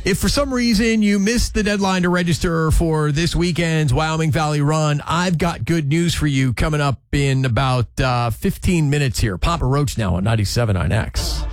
If for some reason you missed the deadline to register for this weekend's Wyoming Valley Run, I've got good news for you coming up in about 15 minutes here. Papa Roach now on 97 on X.